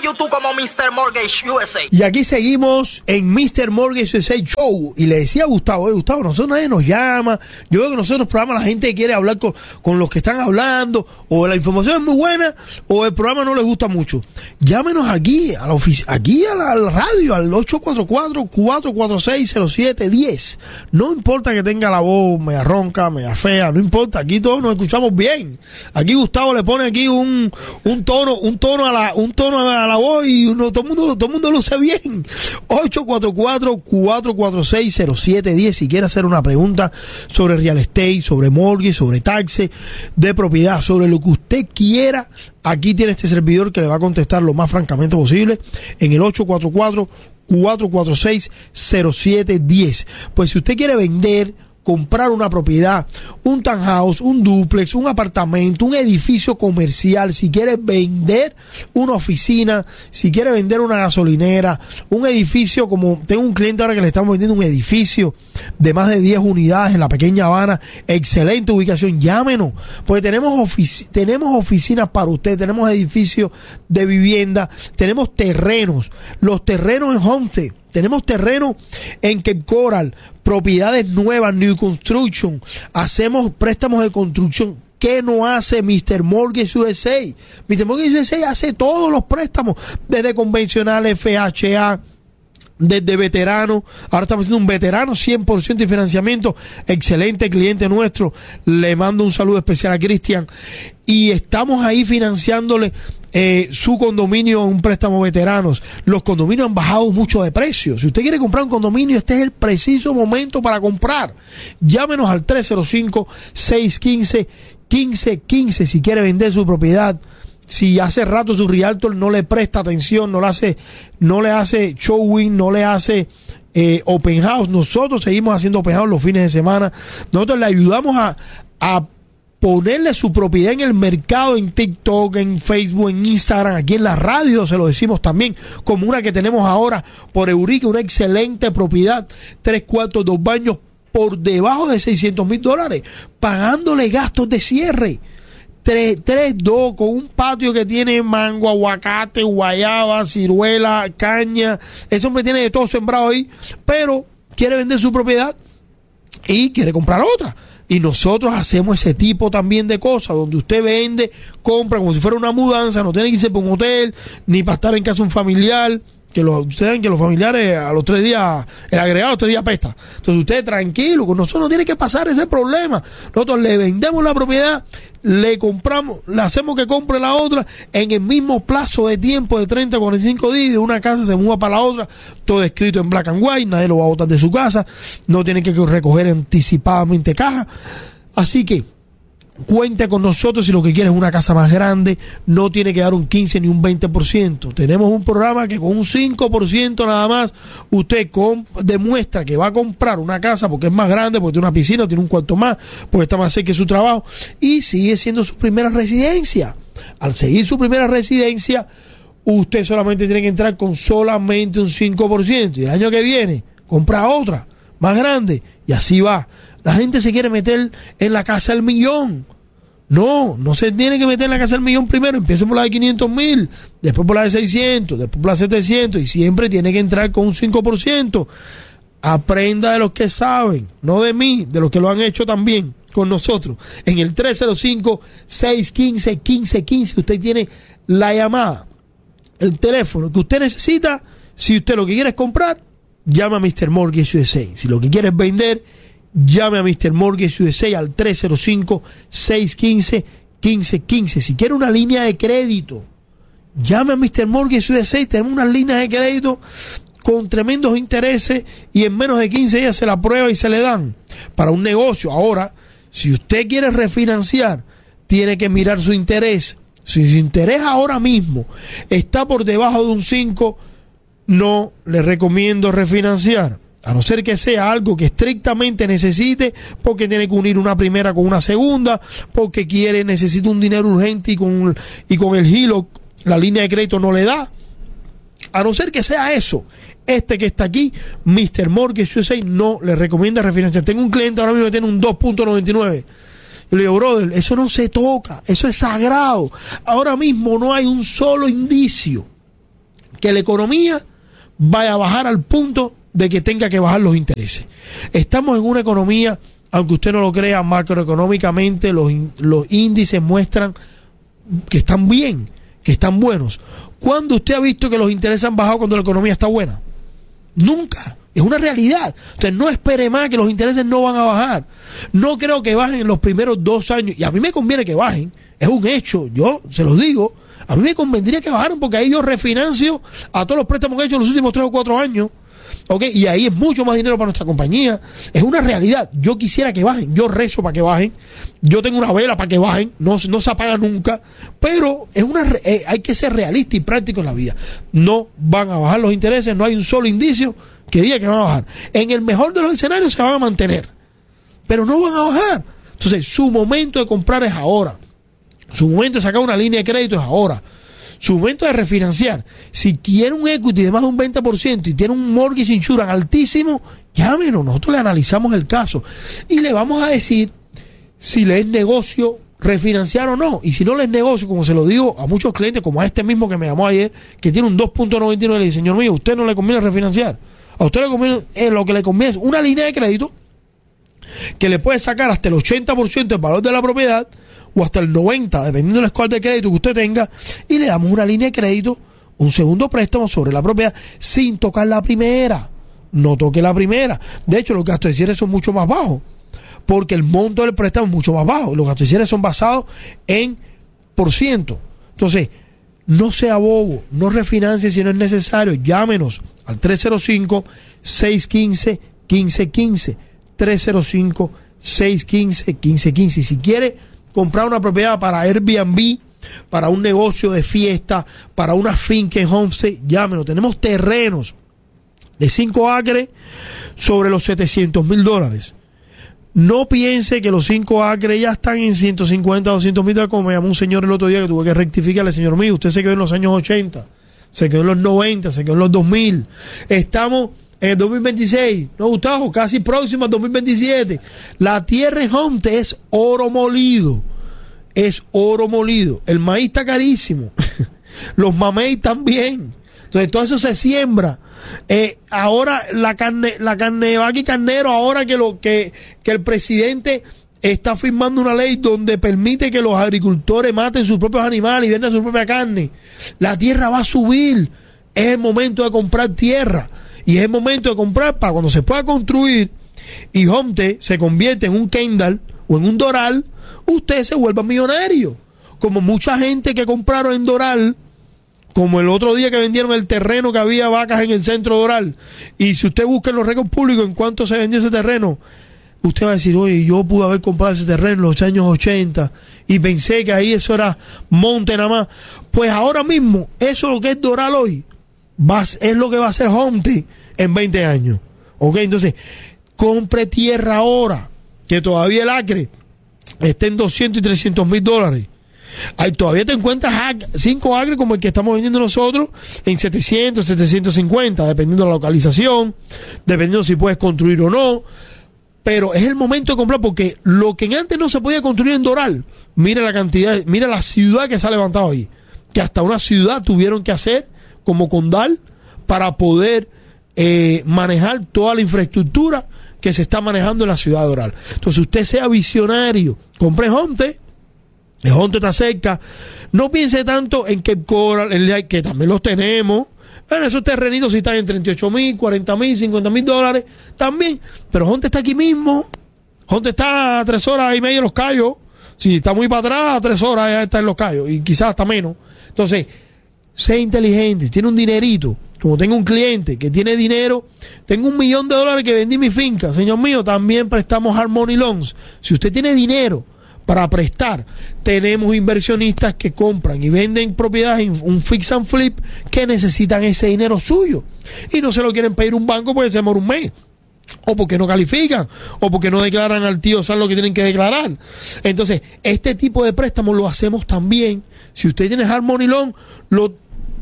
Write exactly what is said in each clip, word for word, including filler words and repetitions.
YouTube como mister Mortgage U S A. Y aquí seguimos en mister Mortgage U S A Show. Y le decía a Gustavo, eh, Gustavo, nosotros nadie nos llama. Yo veo que nosotros programas la gente quiere hablar con, con los que están hablando, o la información es muy buena, o el programa no les gusta mucho. Llámenos aquí, a la ofici- aquí a la, a la radio, al ocho cuatro cuatro, cuatro cuatro seis, cero siete uno cero. No importa que tenga la voz media ronca, media fea, no importa, aquí todos nos escuchamos bien. Aquí Gustavo le pone aquí un, un tono, un tono a la, un tono a la voz y uno, todo el mundo, todo el mundo luce bien. ocho cuatro cuatro, cuatro cuatro seis, cero siete uno cero. Si quiere hacer una pregunta sobre real estate, sobre mortgage, sobre taxes de propiedad, sobre lo que usted quiera, aquí tiene este servidor que le va a contestar lo más francamente posible en el ocho cuatro cuatro, cuatro cuatro seis, cero siete uno cero. Pues si usted quiere vender, comprar una propiedad, un townhouse, un dúplex, un apartamento, un edificio comercial, si quiere vender una oficina, si quiere vender una gasolinera, un edificio, como tengo un cliente ahora que le estamos vendiendo un edificio de más de diez unidades en la pequeña Habana, excelente ubicación, llámenos, porque tenemos ofici- tenemos oficinas para usted, tenemos edificios de vivienda, tenemos terrenos, los terrenos en Homestead, tenemos terreno en Cape Coral, propiedades nuevas, new construction, hacemos préstamos de construcción. ¿Qué no hace mister Mortgage U S A? mister Mortgage U S A hace todos los préstamos, desde convencional, F H A, desde veterano. Ahora estamos haciendo un veterano cien por ciento de financiamiento, excelente cliente nuestro, le mando un saludo especial a Cristian, y estamos ahí financiándole eh, su condominio, un préstamo veteranos. Los condominios han bajado mucho de precio. Si usted quiere comprar un condominio, este es el preciso momento para comprar. Llámenos al tres cero cinco, seis uno cinco, uno cinco uno cinco si quiere vender su propiedad. Si hace rato su realtor no le presta atención, no le hace, no le hace showing, no le hace eh, open house, nosotros seguimos haciendo open house los fines de semana. Nosotros le ayudamos a, a ponerle su propiedad en el mercado, en TikTok, en Facebook, en Instagram, aquí en la radio se lo decimos también, como una que tenemos ahora por Eurica, una excelente propiedad, tres cuartos, dos baños, por debajo de seiscientos mil dólares, pagándole gastos de cierre. tres, tres, dos, con un patio que tiene mango, aguacate, guayaba, ciruela, caña. Ese hombre tiene de todo sembrado ahí, pero quiere vender su propiedad y quiere comprar otra. Y nosotros hacemos ese tipo también de cosas, donde usted vende, compra como si fuera una mudanza, no tiene que irse por un hotel, ni para estar en casa de un familiar, que los, ustedes saben que los familiares a los tres días, el agregado a los tres días apesta. Entonces usted tranquilo, con nosotros no tiene que pasar ese problema. Nosotros le vendemos la propiedad, le compramos, le hacemos que compre la otra en el mismo plazo de tiempo de treinta a cuarenta y cinco días, de una casa se muda para la otra, todo escrito en black and white, nadie lo va a botar de su casa, no tiene que recoger anticipadamente caja. Así que cuente con nosotros si lo que quiere es una casa más grande, no tiene que dar un quince ni un veinte por ciento. Tenemos un programa que con un cinco por ciento nada más usted demuestra que va a comprar una casa porque es más grande, porque tiene una piscina, tiene un cuarto más, porque está más cerca de su trabajo y sigue siendo su primera residencia. Al seguir su primera residencia, usted solamente tiene que entrar con solamente un cinco por ciento y el año que viene compra otra más grande y así va. La gente se quiere meter en la casa del millón. No, no se tiene que meter en la casa del millón primero. Empiece por la de quinientos mil, después por la de seiscientos, después por la de setecientos y siempre tiene que entrar con un cinco por ciento. Aprenda de los que saben, no de mí, de los que lo han hecho también con nosotros. En el tres cero cinco, seis uno cinco, uno cinco uno cinco usted tiene la llamada, el teléfono que usted necesita. Si usted lo que quiere es comprar, llama a mister Mortgage U S A. Si lo que quiere es vender, llame a mister Mortgage U S A al tres cero cinco, seis uno cinco, uno cinco uno cinco. Si quiere una línea de crédito, llame a mister Mortgage U S A. Tenemos unas líneas de crédito con tremendos intereses y en menos de quince días se la prueba y se le dan para un negocio. Ahora, si usted quiere refinanciar, tiene que mirar su interés. Si su interés ahora mismo está por debajo de un cinco, no le recomiendo refinanciar. A no ser que sea algo que estrictamente necesite, porque tiene que unir una primera con una segunda, porque quiere, necesita un dinero urgente y con, y con el H E L O C, la línea de crédito no le da. A no ser que sea eso, este que está aquí, mister Mortgage U S A, no le recomienda refinanciar. Tengo un cliente ahora mismo que tiene un dos punto noventa y nueve. Yo le digo, brother, eso no se toca, eso es sagrado. Ahora mismo no hay un solo indicio que la economía vaya a bajar al punto de que tenga que bajar los intereses. Estamos en una economía, aunque usted no lo crea, macroeconómicamente los, los índices muestran que están bien, que están buenos. ¿Cuándo usted ha visto que los intereses han bajado cuando la economía está buena? Nunca. Es una realidad. Entonces no espere más, que los intereses no van a bajar. No creo que bajen en los primeros dos años. Y a mí me conviene que bajen. Es un hecho. Yo se los digo. A mí me convendría que bajaran, porque ahí yo refinancio a todos los préstamos que he hecho en los últimos tres o cuatro años. ¿Ok? Y ahí es mucho más dinero para nuestra compañía. Es una realidad. Yo quisiera que bajen. Yo rezo para que bajen. Yo tengo una vela para que bajen. No, no se apaga nunca. Pero es una, eh, hay que ser realista y práctico en la vida. No van a bajar los intereses. No hay un solo indicio que diga que van a bajar. En el mejor de los escenarios se van a mantener, pero no van a bajar. Entonces su momento de comprar es ahora. Su momento de sacar una línea de crédito es ahora. Su momento de refinanciar. Si quiere un equity de más de un veinte por ciento y tiene un mortgage insurance altísimo, llámenos, nosotros le analizamos el caso y le vamos a decir si le es negocio refinanciar o no. Y si no le es negocio, como se lo digo a muchos clientes, como a este mismo que me llamó ayer, que tiene un dos punto noventa y nueve, le dice: señor mío, ¿a usted no le conviene refinanciar? A usted le conviene, eh, lo que le conviene es una línea de crédito que le puede sacar hasta el ochenta por ciento del valor de la propiedad, o hasta el noventa por ciento, dependiendo del score de crédito que usted tenga, y le damos una línea de crédito, un segundo préstamo sobre la propiedad, sin tocar la primera. No toque la primera. De hecho, los gastos de cierre son mucho más bajos, porque el monto del préstamo es mucho más bajo. Los gastos de cierre son basados en por ciento. Entonces, no sea bobo, no refinancie si no es necesario. Llámenos al tres cero cinco, seis uno cinco, uno cinco uno cinco, tres cero cinco, seis uno cinco, uno cinco uno cinco. Y si quiere comprar una propiedad para Airbnb, para un negocio de fiesta, para una finca en homestead, llámenos. Tenemos terrenos de cinco acres sobre los setecientos mil dólares. No piense que los cinco acres ya están en ciento cincuenta, doscientos mil dólares, como me llamó un señor el otro día que tuve que rectificarle: señor mío, usted se quedó en los años ochenta, se quedó en los noventa, se quedó en los dos mil. Estamos en el dos mil veintiséis, no, Gustavo, casi próximo al dos mil veintisiete. La tierra en homestead es oro molido, es oro molido. El maíz está carísimo, los mamey también. Entonces todo eso se siembra. Eh, ahora la carne, la carne de vaca y carnero, ahora que lo que, que el presidente está firmando una ley donde permite que los agricultores maten sus propios animales y vendan su propia carne, la tierra va a subir. Es el momento de comprar tierra, y es el momento de comprar para cuando se pueda construir y homestead se convierte en un Kendall o en un Doral, usted se vuelva millonario, como mucha gente que compraron en Doral. Como el otro día que vendieron el terreno, que había vacas en el centro Doral. Y si usted busca en los récords públicos en cuánto se vendió ese terreno, usted va a decir: oye, yo pude haber comprado ese terreno en los años ochenta y pensé que ahí eso era monte nada más. Pues ahora mismo, eso es lo que es Doral hoy, va, es lo que va a ser homestead en veinte años. Ok, entonces, compre tierra ahora, que todavía el acre está en doscientos y trescientos mil dólares. Ahí todavía te encuentras cinco acres como el que estamos vendiendo nosotros en setecientos, setecientos cincuenta, dependiendo de la localización, dependiendo si puedes construir o no. Pero es el momento de comprar, porque lo que antes no se podía construir en Doral, mira la cantidad, mira la ciudad que se ha levantado ahí, que hasta una ciudad tuvieron que hacer como Condal para poder eh, manejar toda la infraestructura que se está manejando en la ciudad de Doral. Entonces usted sea visionario, compre homestead. El homestead está cerca. No piense tanto en Cape Coral, en que también los tenemos. Bueno, esos terrenitos sí están en treinta y ocho mil, cuarenta mil, cincuenta mil dólares también. Pero homestead está aquí mismo. Homestead está a tres horas y media en Los Cayos. Si está muy para atrás, a tres horas ya está en Los Cayos. Y quizás hasta menos. Entonces, sé inteligente. Tiene un dinerito. Como tengo un cliente que tiene dinero, tengo un millón de dólares que vendí mi finca. Señor mío, también prestamos hard money loans. Si usted tiene dinero para prestar, tenemos inversionistas que compran y venden propiedades en un fix and flip, que necesitan ese dinero suyo y no se lo quieren pedir un banco porque se demora un mes, o porque no califican, o porque no declaran al tío San lo que tienen que declarar. Entonces, este tipo de préstamos lo hacemos también. Si usted tiene hard money loan, lo,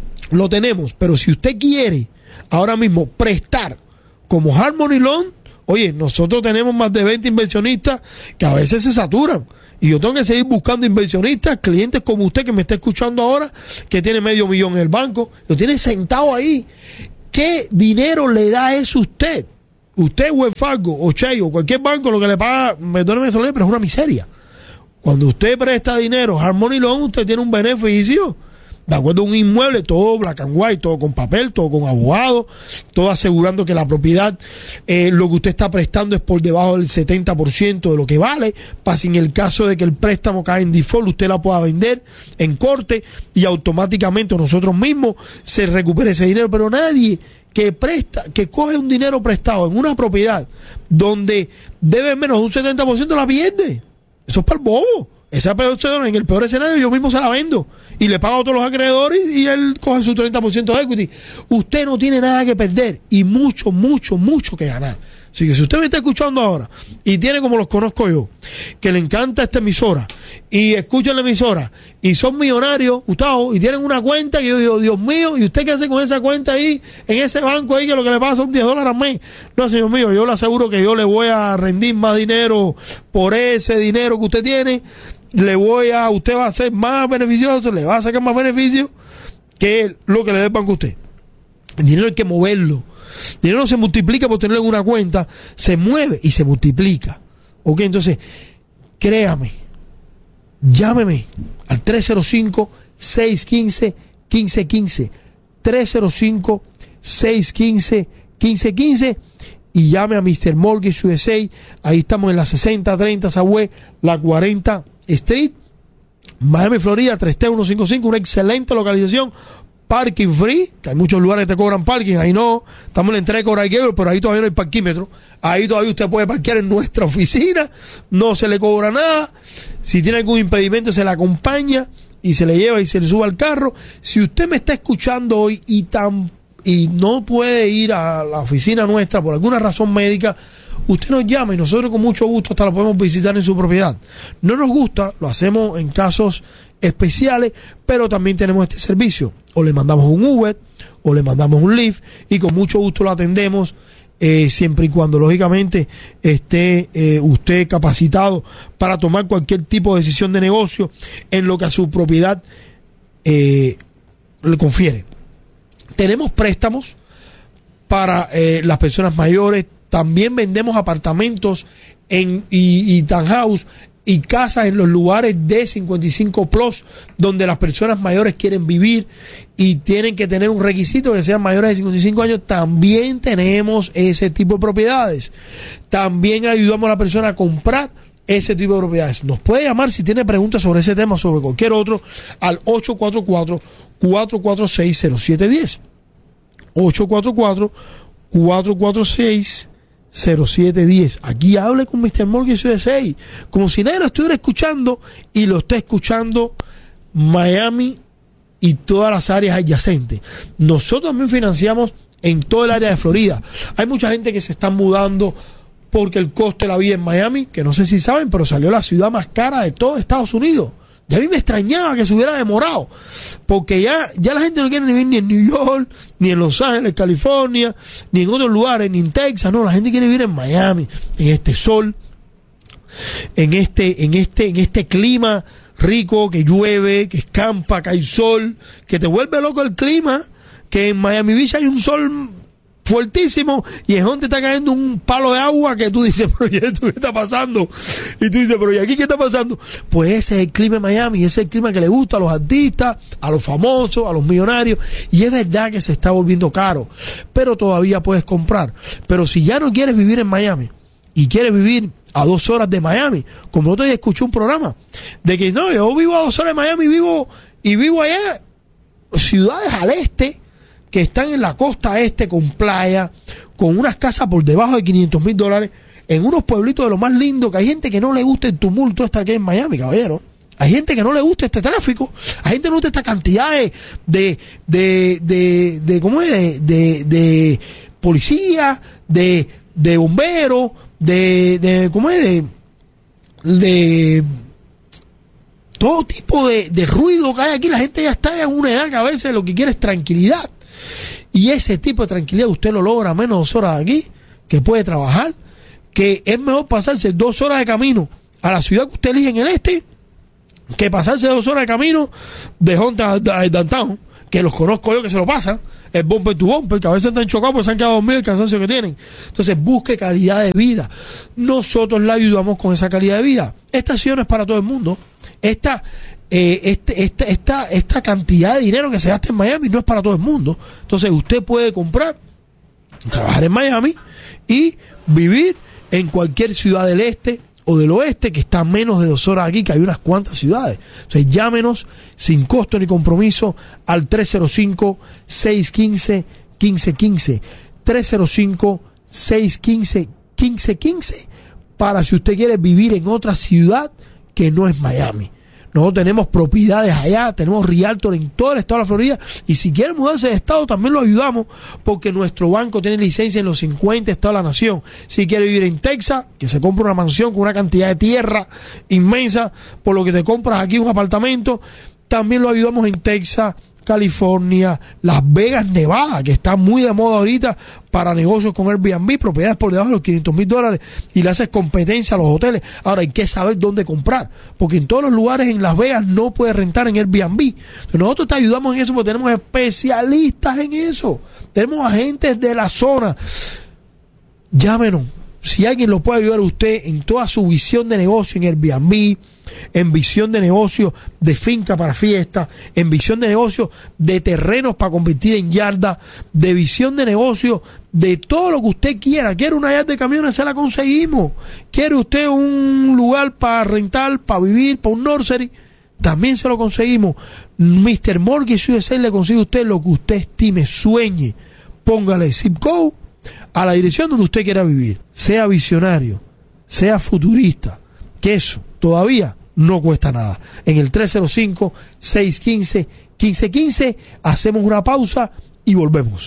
lo tenemos. Pero si usted quiere ahora mismo prestar como hard money loan, oye, nosotros tenemos más de veinte inversionistas que a veces se saturan Y yo tengo que seguir buscando inversionistas, clientes como usted que me está escuchando ahora, que tiene medio millón en el banco, lo tiene sentado ahí. ¿Qué dinero le da eso a usted? Usted, Wells Fargo, o Chase, o cualquier banco, lo que le paga, perdóneme, pero es una miseria. Cuando usted presta dinero, Harmony Loan, usted tiene un beneficio. De acuerdo a un inmueble, todo black and white, todo con papel, todo con abogado, todo asegurando que la propiedad, eh, lo que usted está prestando es por debajo del setenta por ciento de lo que vale, para si en el caso de que el préstamo cae en default, usted la pueda vender en corte y automáticamente nosotros mismos se recupere ese dinero. Pero nadie que presta, que coge un dinero prestado en una propiedad donde debe menos de un setenta por ciento la pierde. Eso es para el bobo. Esa peor, en el peor escenario yo mismo se la vendo y le pago a todos los acreedores y él coge su treinta por ciento de equity. Usted no tiene nada que perder y mucho, mucho, mucho que ganar. Así que si usted me está escuchando ahora y tiene como los conozco yo, que le encanta esta emisora y escuchan la emisora y son millonarios, Gustavo, y tienen una cuenta que yo digo, Dios mío, ¿y usted qué hace con esa cuenta ahí, en ese banco ahí, que lo que le paga son diez dólares al mes? No, señor mío, yo le aseguro que yo le voy a rendir más dinero por ese dinero que usted tiene. Le voy a, usted va a ser más beneficioso, le va a sacar más beneficio que lo que le dé el banco a usted. El dinero hay que moverlo. El dinero no se multiplica por tenerlo en una cuenta, se mueve y se multiplica. Ok, entonces, créame, llámeme al tres cero cinco, seis uno cinco, uno cinco uno cinco, tres cero cinco, seis uno cinco, uno cinco uno cinco y llame a mister Mortgage U S A. Ahí estamos en la sesenta treinta Southwest, la cuarenta Street, Miami, Florida, tres tres uno cinco cinco, una excelente localización, parking free, que hay muchos lugares que te cobran parking, ahí no, estamos en la entrega de Coral Gables, pero ahí todavía no hay parquímetro, ahí todavía usted puede parquear en nuestra oficina, no se le cobra nada, si tiene algún impedimento se le acompaña y se le lleva y se le sube al carro. Si usted me está escuchando hoy y tan y no puede ir a la oficina nuestra por alguna razón médica, usted nos llama y nosotros con mucho gusto hasta lo podemos visitar en su propiedad. No nos gusta, lo hacemos en casos especiales, pero también tenemos este servicio. O le mandamos un Uber, o le mandamos un Lyft, y con mucho gusto lo atendemos, eh, siempre y cuando, lógicamente, esté eh, usted capacitado para tomar cualquier tipo de decisión de negocio en lo que a su propiedad eh, le confiere. Tenemos préstamos para eh, las personas mayores. También vendemos apartamentos en, y, y townhouse y casas en los lugares de cincuenta y cinco plus, donde las personas mayores quieren vivir y tienen que tener un requisito que sean mayores de cincuenta y cinco años. También tenemos ese tipo de propiedades. También ayudamos a la persona a comprar ese tipo de propiedades. Nos puede llamar si tiene preguntas sobre ese tema, sobre cualquier otro, al ocho cuatro cuatro, cuatro cuatro seis, cero siete uno cero. ocho cuatro cuatro, cuatro cuatro seis, cero siete uno cero. Aquí hable con mister Mortgage U S A, como si nadie lo estuviera escuchando, y lo está escuchando Miami y todas las áreas adyacentes. Nosotros también financiamos en todo el área de Florida. Hay mucha gente que se está mudando porque el costo de la vida en Miami, que no sé si saben, pero salió la ciudad más cara de todo Estados Unidos. Y a mí me extrañaba que se hubiera demorado, porque ya, ya la gente no quiere vivir ni en New York, ni en Los Ángeles, California, ni en otros lugares, ni en Texas. No, la gente quiere vivir en Miami, en este sol, en este, en este, en este clima rico, que llueve, que escampa, que hay sol, que te vuelve loco el clima, que en Miami Beach hay un sol fuertísimo y es donde está cayendo un palo de agua que tú dices, pero ¿y esto qué está pasando? Y tú dices, pero ¿y aquí qué está pasando? Pues ese es el clima de Miami, ese es el clima que le gusta a los artistas, a los famosos, a los millonarios, y es verdad que se está volviendo caro, pero todavía puedes comprar. Pero si ya no quieres vivir en Miami y quieres vivir a dos horas de Miami, como otro día escuché un programa de que no, yo vivo a dos horas de Miami, vivo y vivo allá, ciudades al este, que están en la costa este con playa, con unas casas por debajo de quinientos mil dólares, en unos pueblitos de lo más lindo, que hay gente que no le gusta el tumulto este aquí en Miami, caballero. Hay gente que no le gusta este tráfico, hay gente que no le gusta esta cantidad de, de, de, de, de ¿cómo es? De, de, de policía, de, de bomberos, de, de, ¿cómo es? De, de todo tipo de, de ruido que hay aquí. La gente ya está en una edad que a veces lo que quiere es tranquilidad. Y ese tipo de tranquilidad usted lo logra a menos de dos horas de aquí, que puede trabajar, que es mejor pasarse dos horas de camino a la ciudad que usted elige en el este que pasarse dos horas de camino de Honda a Downtown, que los conozco yo que se lo pasan, el bumper to bumper, que a veces están chocados porque se han quedado dormidos el cansancio que tienen. Entonces busque calidad de vida. Nosotros la ayudamos con esa calidad de vida. Esta ciudad no es para todo el mundo. Esta, eh, este, esta, esta, esta cantidad de dinero que se gasta en Miami no es para todo el mundo. Entonces usted puede comprar, trabajar en Miami y vivir en cualquier ciudad del este o del oeste, que está a menos de dos horas aquí, que hay unas cuantas ciudades. Entonces llámenos sin costo ni compromiso al tres cero cinco, seis uno cinco, uno cinco uno cinco, tres cero cinco, seis uno cinco, uno cinco uno cinco, para si usted quiere vivir en otra ciudad que no es Miami. Nosotros tenemos propiedades allá, tenemos realtor en todo el estado de la Florida, y si quieren mudarse de estado también lo ayudamos, porque nuestro banco tiene licencia en los cincuenta estados de la nación. Si quiere vivir en Texas, que se compre una mansión con una cantidad de tierra inmensa, por lo que te compras aquí un apartamento, también lo ayudamos en Texas, California, Las Vegas, Nevada, que está muy de moda ahorita para negocios con Airbnb, propiedades por debajo de los quinientos mil dólares, y le haces competencia a los hoteles. Ahora hay que saber dónde comprar, porque en todos los lugares en Las Vegas no puedes rentar en Airbnb. Entonces nosotros te ayudamos en eso porque tenemos especialistas en eso, tenemos agentes de la zona. Llámenos. Si alguien lo puede ayudar a usted en toda su visión de negocio en Airbnb, en visión de negocio de finca para fiesta, en visión de negocio de terrenos para convertir en yarda, de visión de negocio de todo lo que usted quiera. ¿Quiere una yarda de camiones? Se la conseguimos. ¿Quiere usted un lugar para rentar, para vivir, para un nursery? También se lo conseguimos. mister Mortgage U S A le consigue a usted lo que usted estime, sueñe. Póngale zip code a la dirección donde usted quiera vivir. Sea visionario, sea futurista, que eso todavía no cuesta nada. En el tres cero cinco, seis uno cinco, uno cinco uno cinco hacemos una pausa y volvemos.